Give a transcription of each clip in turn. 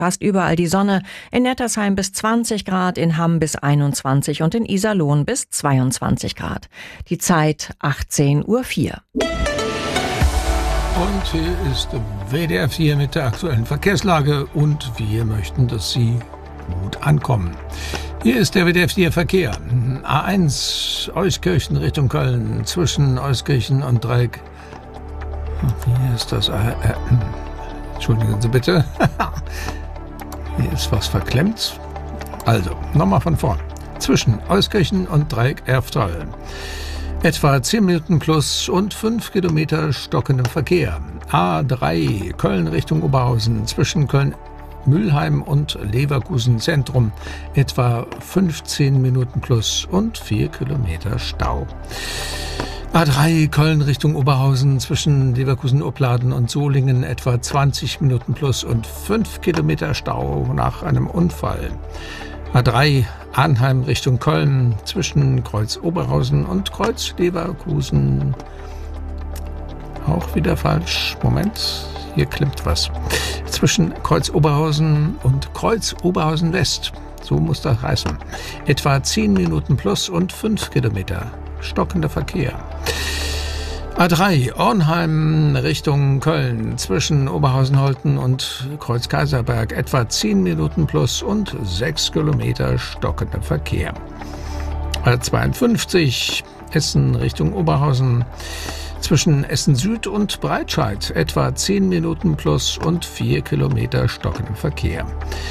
Fast überall die Sonne, in Nettersheim bis 20 Grad, in Hamm bis 21 und in Iserlohn bis 22 Grad. Die Zeit 18:04 Uhr. Und hier ist WDR 4 mit der aktuellen Verkehrslage und wir möchten, dass Sie gut ankommen. Hier ist der WDR 4 Verkehr. A1 Euskirchen Richtung Köln zwischen Euskirchen und Dreieck. Hier ist das Entschuldigen Sie bitte. Hier ist was verklemmt. Also, nochmal von vorn. Zwischen Euskirchen und Dreieck Erftal. Etwa 10 Minuten plus und 5 Kilometer stockendem Verkehr. A3 Köln Richtung Oberhausen zwischen Köln-Mülheim und Leverkusen Zentrum. Etwa 15 Minuten plus und 4 Kilometer Stau. A3 Köln Richtung Oberhausen zwischen Leverkusen-Opladen und Solingen etwa 20 Minuten plus und 5 Kilometer Stau nach einem Unfall. A3 Arnheim Richtung Köln zwischen Kreuz Oberhausen und Kreuz Leverkusen. Auch wieder falsch. Moment, hier klemmt was. Zwischen Kreuz Oberhausen und Kreuz Oberhausen West. So muss das heißen. Etwa 10 Minuten plus und 5 Kilometer. Stockender Verkehr. A3 Ornheim Richtung Köln zwischen Oberhausen-Holten und Kreuz Kaiserberg etwa 10 Minuten plus und 6 Kilometer stockender Verkehr. A52 Essen Richtung Oberhausen zwischen Essen Süd und Breitscheid etwa 10 Minuten plus und 4 Kilometer stockender Verkehr.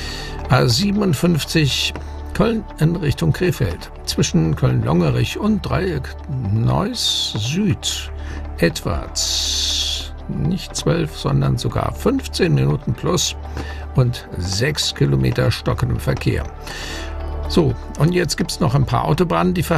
A57 Köln in Richtung Krefeld zwischen Köln-Longerich und Dreieck Neuss Süd etwa nicht 12, sondern sogar 15 Minuten plus und 6 Kilometer stockendem Verkehr. So, und jetzt gibt es noch ein paar Autobahnen, die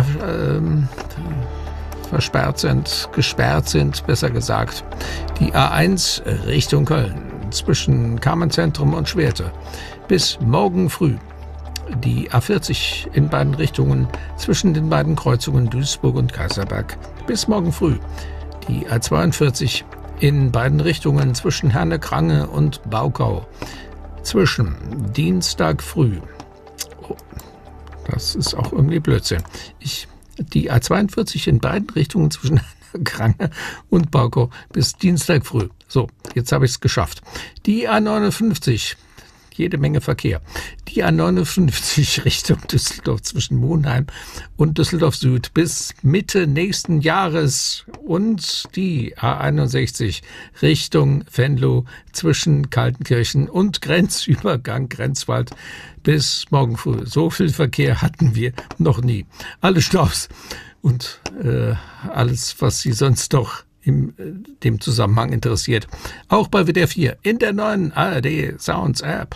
gesperrt sind, besser gesagt. Die A1 Richtung Köln zwischen Kammernzentrum und Schwerte bis morgen früh. Die A40 in beiden Richtungen zwischen den beiden Kreuzungen Duisburg und Kaiserberg bis morgen früh. Die A42 in beiden Richtungen zwischen Herne-Krange und Baukau zwischen Dienstag früh. Oh, das ist auch irgendwie Blödsinn. Die A42 in beiden Richtungen zwischen Herne-Krange und Baukau bis Dienstag früh. So, jetzt habe ich es geschafft. Die A59 jede Menge Verkehr. Die A59 Richtung Düsseldorf zwischen Monheim und Düsseldorf Süd bis Mitte nächsten Jahres und die A61 Richtung Venlo zwischen Kaltenkirchen und Grenzübergang Grenzwald bis morgen früh. So viel Verkehr hatten wir noch nie. Alle Staus und alles, was Sie sonst noch in dem Zusammenhang interessiert. Auch bei WDR 4 in der neuen ARD Sounds App.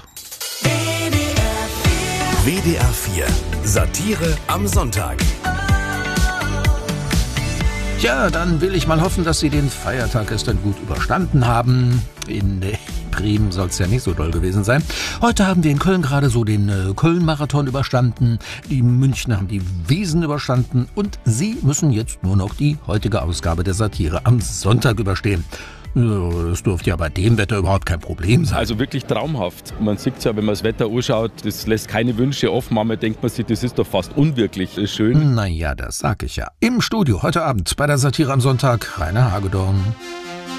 WDR 4 Satire am Sonntag. Ja, dann will ich mal hoffen, dass Sie den Feiertag gestern gut überstanden haben. In Bremen soll es ja nicht so doll gewesen sein. Heute haben wir in Köln gerade so den Köln-Marathon überstanden. Die Münchner haben die Wiesn überstanden. Und Sie müssen jetzt nur noch die heutige Ausgabe der Satire am Sonntag überstehen. Das dürfte ja bei dem Wetter überhaupt kein Problem sein. Also wirklich traumhaft. Man sieht ja, wenn man das Wetter anschaut, das lässt keine Wünsche offen. Manchmal denkt man sich, das ist doch fast unwirklich schön. Naja, das sag ich ja. Im Studio heute Abend bei der Satire am Sonntag Rainer Hagedorn.